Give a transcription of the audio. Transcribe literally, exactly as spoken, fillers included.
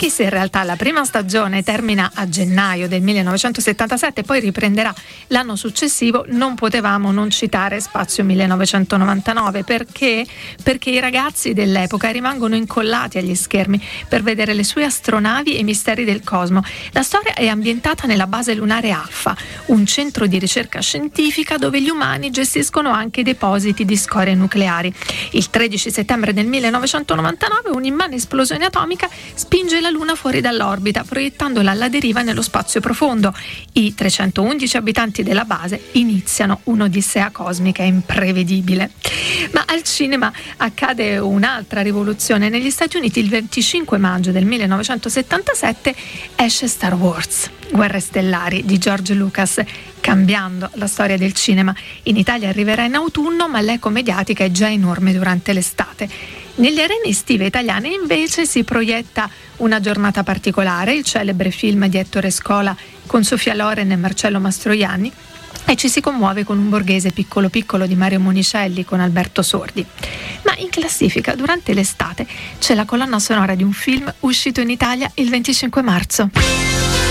anche se in realtà la prima stagione termina a gennaio del millenovecentosettantasette e poi riprenderà l'anno successivo, non potevamo non citare Spazio millenovecentonovantanove. Perché? Perché i ragazzi dell'epoca rimangono incollati agli schermi per vedere le sue astronavi e i misteri del cosmo. La storia è ambientata nella base lunare Alpha, un centro di ricerca scientifica dove gli umani gestiscono anche depositi di scorie nucleari. Il tredici settembre del millenovecentonovantanove un'immane esplosione atomica spinge la Luna fuori dall'orbita, proiettandola alla deriva nello spazio profondo. I trecentoundici abitanti della base iniziano un'odissea cosmica imprevedibile. Ma al cinema accade un'altra rivoluzione. Negli Stati Uniti il venticinque maggio del millenovecentosettantasette esce Star Wars, Guerre Stellari di George Lucas, cambiando la storia del cinema. In Italia arriverà in autunno, ma l'eco mediatica è già enorme durante l'estate. Nelle arene estive italiane invece si proietta Una giornata particolare, il celebre film di Ettore Scola con Sofia Loren e Marcello Mastroianni, e ci si commuove con Un borghese piccolo piccolo di Mario Monicelli con Alberto Sordi. Ma in classifica durante l'estate c'è la colonna sonora di un film uscito in Italia il venticinque marzo.